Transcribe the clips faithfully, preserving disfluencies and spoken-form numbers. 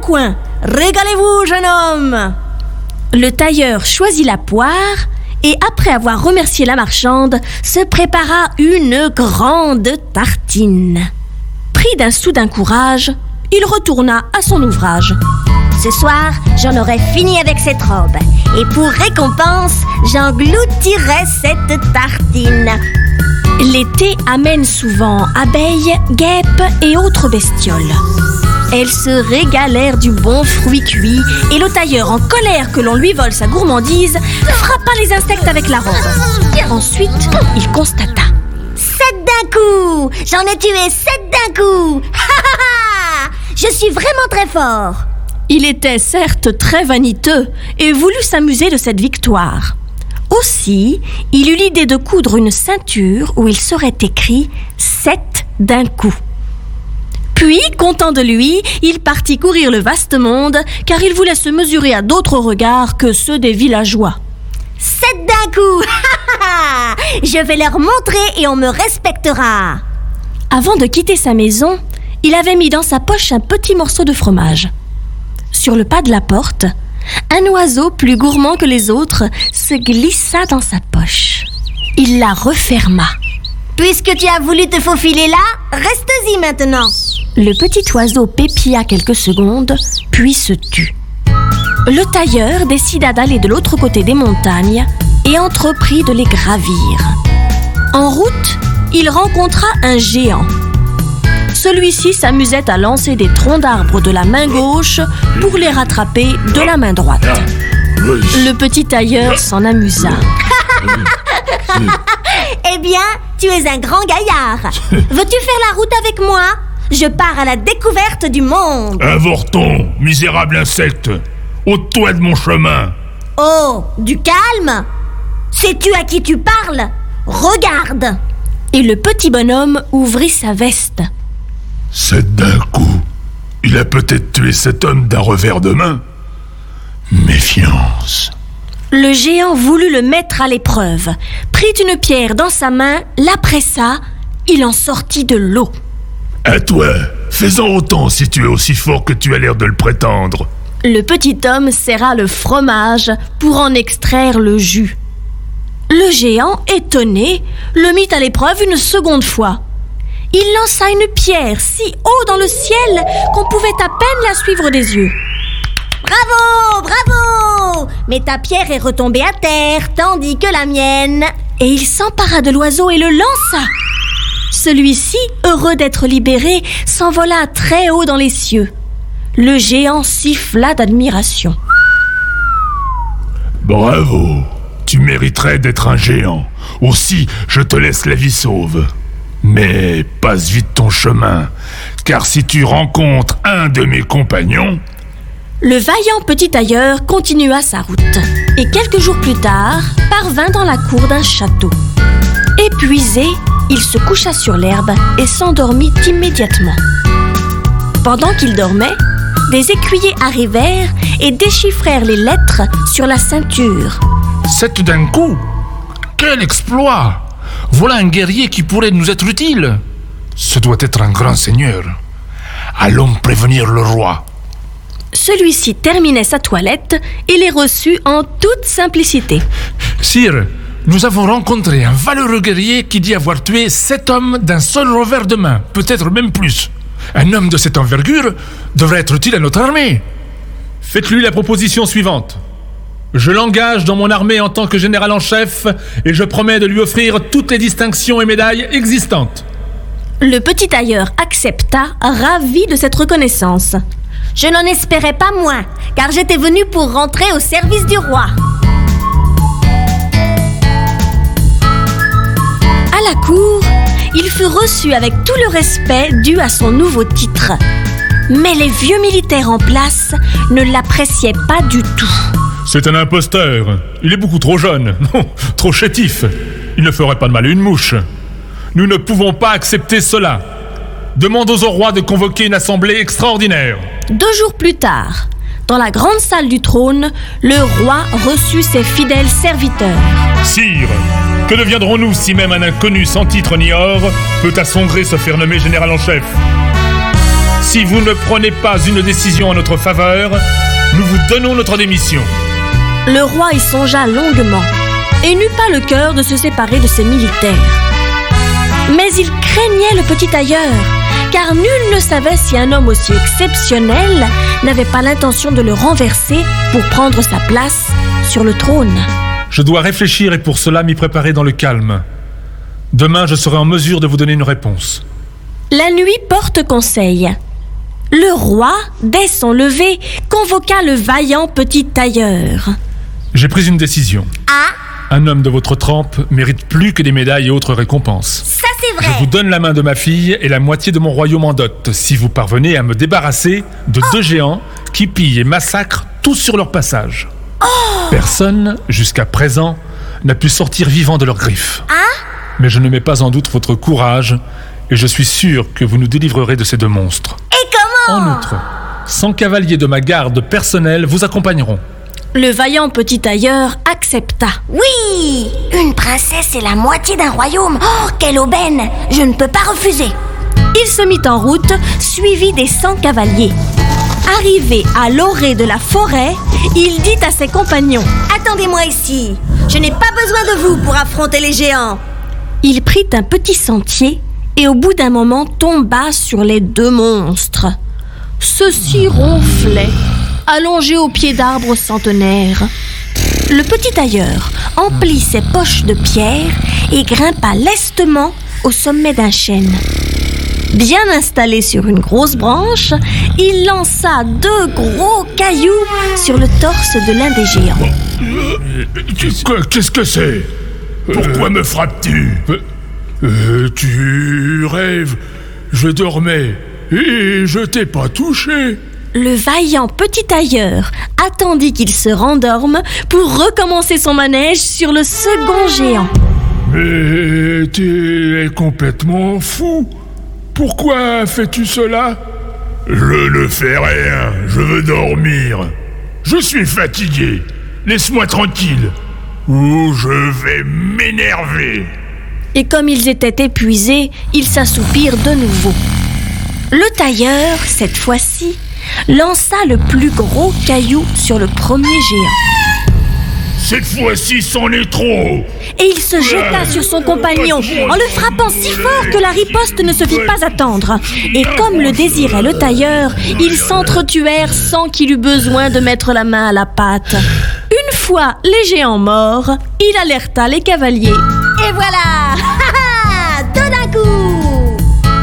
coin. Régalez-vous, jeune homme !» Le tailleur choisit la poire et, après avoir remercié la marchande, se prépara une grande tartine. Pris d'un soudain courage, il retourna à son ouvrage. « Ce soir, j'en aurai fini avec cette robe. Et pour récompense, j'engloutirai cette tartine. » L'été amène souvent abeilles, guêpes et autres bestioles. Elles se régalèrent du bon fruit cuit et le tailleur, en colère que l'on lui vole sa gourmandise, frappa les insectes avec la robe. Ensuite, il constata: « Sept d'un coup! J'en ai tué sept d'un coup! Je suis vraiment très fort !» Il était certes très vaniteux et voulut s'amuser de cette victoire. Aussi, il eut l'idée de coudre une ceinture où il serait écrit « sept d'un coup ». Puis, content de lui, il partit courir le vaste monde, car il voulait se mesurer à d'autres regards que ceux des villageois. « Sept d'un coup! Je vais leur montrer et on me respectera !» Avant de quitter sa maison, il avait mis dans sa poche un petit morceau de fromage. Sur le pas de la porte, un oiseau plus gourmand que les autres se glissa dans sa poche. Il la referma. « Puisque tu as voulu te faufiler là, reste-y maintenant !» Le petit oiseau pépilla quelques secondes, puis se tut. Le tailleur décida d'aller de l'autre côté des montagnes et entreprit de les gravir. En route, il rencontra un géant. Celui-ci s'amusait à lancer des troncs d'arbres de la main gauche pour les rattraper de la main droite. Le petit tailleur s'en amusa. Eh bien, tu es un grand gaillard. Veux-tu faire la route avec moi ? Je pars à la découverte du monde. Avorton, misérable insecte, ôte-toi de mon chemin. Oh, du calme. Sais-tu à qui tu parles ? Regarde. Et le petit bonhomme ouvrit sa veste. C'est d'un coup. Il a peut-être tué cet homme d'un revers de main. Méfiance. Le géant voulut le mettre à l'épreuve, prit une pierre dans sa main, la pressa, il en sortit de l'eau. À toi, fais-en autant si tu es aussi fort que tu as l'air de le prétendre. Le petit homme serra le fromage pour en extraire le jus. Le géant, étonné, le mit à l'épreuve une seconde fois. Il lança une pierre si haut dans le ciel qu'on pouvait à peine la suivre des yeux. Bravo, bravo! Mais ta pierre est retombée à terre, tandis que la mienne... Et il s'empara de l'oiseau et le lança. Celui-ci, heureux d'être libéré, s'envola très haut dans les cieux. Le géant siffla d'admiration. Bravo! Tu mériterais d'être un géant. Aussi, je te laisse la vie sauve. Mais passe vite ton chemin, car si tu rencontres un de mes compagnons... Le vaillant petit tailleur continua sa route et quelques jours plus tard parvint dans la cour d'un château. Épuisé, il se coucha sur l'herbe et s'endormit immédiatement. Pendant qu'il dormait, des écuyers arrivèrent et déchiffrèrent les lettres sur la ceinture. Sept d'un coup! Quel exploit! Voilà un guerrier qui pourrait nous être utile. Ce doit être un grand seigneur. Allons prévenir le roi. Celui-ci terminait sa toilette et les reçut en toute simplicité. Sire, nous avons rencontré un valeureux guerrier qui dit avoir tué sept hommes d'un seul revers de main, peut-être même plus. Un homme de cette envergure devrait être utile à notre armée. Faites-lui la proposition suivante. Je l'engage dans mon armée en tant que général en chef et je promets de lui offrir toutes les distinctions et médailles existantes. Le petit tailleur accepta, ravi de cette reconnaissance. Je n'en espérais pas moins, car j'étais venu pour rentrer au service du roi. À la cour, il fut reçu avec tout le respect dû à son nouveau titre. Mais les vieux militaires en place ne l'appréciaient pas du tout. C'est un imposteur. Il est beaucoup trop jeune, non, trop chétif. Il ne ferait pas de mal à une mouche. Nous ne pouvons pas accepter cela. Demandons au roi de convoquer une assemblée extraordinaire. Deux jours plus tard, dans la grande salle du trône, le roi reçut ses fidèles serviteurs. Sire, que deviendrons-nous si même un inconnu sans titre ni or peut à son gré se faire nommer général en chef ? Si vous ne prenez pas une décision en notre faveur, nous vous donnons notre démission. Le roi y songea longuement et n'eut pas le cœur de se séparer de ses militaires. Mais il craignait le petit tailleur, car nul ne savait si un homme aussi exceptionnel n'avait pas l'intention de le renverser pour prendre sa place sur le trône. Je dois réfléchir et pour cela m'y préparer dans le calme. Demain, je serai en mesure de vous donner une réponse. La nuit porte conseil. Le roi, dès son lever, convoqua le vaillant petit tailleur. J'ai pris une décision. Ah, Un homme de votre trempe mérite plus que des médailles et autres récompenses. ça c'est vrai. Je vous donne la main de ma fille et la moitié de mon royaume en dot, si vous parvenez à me débarrasser de oh. deux géants qui pillent et massacrent tous sur leur passage. Oh. Personne, jusqu'à présent, n'a pu sortir vivant de leurs griffes. Ah. Mais je ne mets pas en doute votre courage et je suis sûr que vous nous délivrerez de ces deux monstres. Et comment? En outre, cent cavaliers de ma garde personnelle vous accompagneront. Le vaillant petit tailleur accepta. Oui, une princesse et la moitié d'un royaume. Oh, quelle aubaine! Je ne peux pas refuser. Il se mit en route, suivi des cent cavaliers. Arrivé à l'orée de la forêt, il dit à ses compagnons: Attendez-moi ici. Je n'ai pas besoin de vous pour affronter les géants. Il prit un petit sentier et au bout d'un moment tomba sur les deux monstres. Ceux-ci ronflaient, allongés au pied d'arbres centenaires. Le petit tailleur emplit ses poches de pierre et grimpa lestement au sommet d'un chêne. Bien installé sur une grosse branche, il lança deux gros cailloux sur le torse de l'un des géants. Qu'est-ce que c'est? Pourquoi me frappes-tu? euh, Tu rêves. Je dormais et je t'ai pas touché. Le vaillant petit tailleur attendit qu'il se rendorme pour recommencer son manège sur le second géant. Mais tu es complètement fou. Pourquoi fais-tu cela? Je ne fais rien, je veux dormir. Je suis fatigué. Laisse-moi tranquille, ou je vais m'énerver. Et comme ils étaient épuisés, ils s'assoupirent de nouveau. Le tailleur, cette fois-ci, lança le plus gros caillou sur le premier géant. Cette fois-ci, c'en est trop. Et il se jeta sur son compagnon en le frappant si fort que la riposte ne se fit pas attendre. Et comme le désirait le tailleur, ils s'entretuèrent sans qu'il eût besoin de mettre la main à la pâte. Une fois les géants morts, il alerta les cavaliers. Et voilà. Tout d'un coup.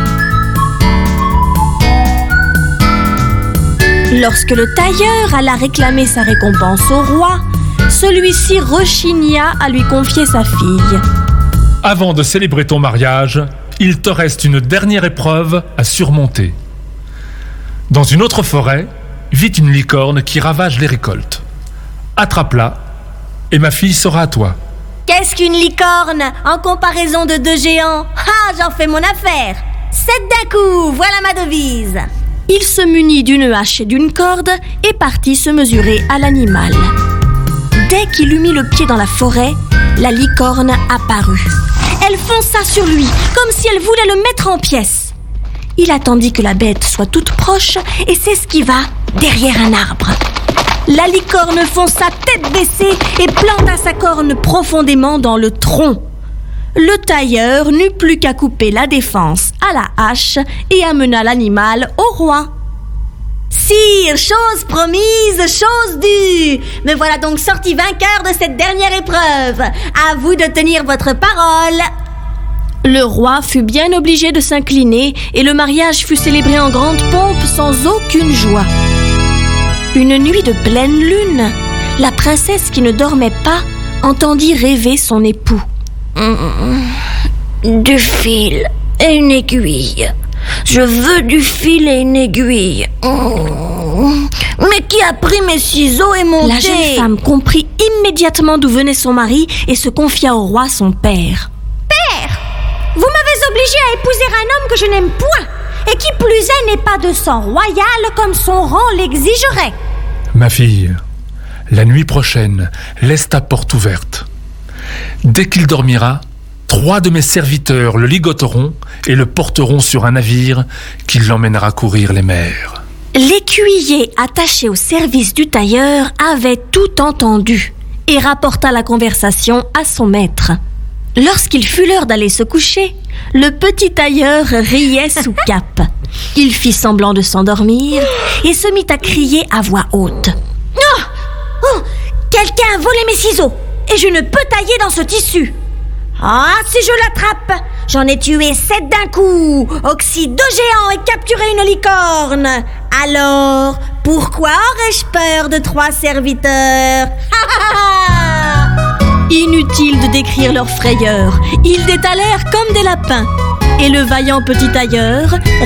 Lorsque le tailleur alla réclamer sa récompense au roi, celui-ci rechigna à lui confier sa fille. Avant de célébrer ton mariage, il te reste une dernière épreuve à surmonter. Dans une autre forêt, vit une licorne qui ravage les récoltes. Attrape-la et ma fille sera à toi. Qu'est-ce qu'une licorne en comparaison de deux géants? Ah, j'en fais mon affaire. Sept d'un coup, voilà ma devise. Il se munit d'une hache et d'une corde et partit se mesurer à l'animal. Dès qu'il eut mis le pied dans la forêt, la licorne apparut. Elle fonça sur lui, comme si elle voulait le mettre en pièces. Il attendit que la bête soit toute proche et s'esquiva derrière un arbre. La licorne fonça tête baissée et planta sa corne profondément dans le tronc. Le tailleur n'eut plus qu'à couper la défense à la hache et amena l'animal au roi. Sire, chose promise, chose due. Me voilà donc sorti vainqueur de cette dernière épreuve. À vous de tenir votre parole. Le roi fut bien obligé de s'incliner et le mariage fut célébré en grande pompe sans aucune joie. Une nuit de pleine lune, la princesse qui ne dormait pas entendit rêver son époux. Du fil et une aiguille. Je veux du fil et une aiguille. Mais qui a pris mes ciseaux et mon thé? La jeune femme comprit immédiatement d'où venait son mari et se confia au roi son père. Père, vous m'avez obligé à épouser un homme que je n'aime point et qui plus est n'est pas de sang royal comme son rang l'exigerait. Ma fille, la nuit prochaine, laisse ta porte ouverte. Dès qu'il dormira, Trois de mes serviteurs le ligoteront et le porteront sur un navire qui l'emmènera courir les mers. » L'écuyer attaché au service du tailleur avait tout entendu et rapporta la conversation à son maître. Lorsqu'il fut l'heure d'aller se coucher, le petit tailleur riait sous cape. Il fit semblant de s'endormir et se mit à crier à voix haute. « Non ! Oh, quelqu'un a volé mes ciseaux et je ne peux tailler dans ce tissu. Ah, si je l'attrape, j'en ai tué sept d'un coup, oxy deux géants et capturé une licorne. Alors, pourquoi aurais-je peur de trois serviteurs? Inutile de décrire leur frayeur, ils détalèrent comme des lapins. Et le vaillant petit tailleur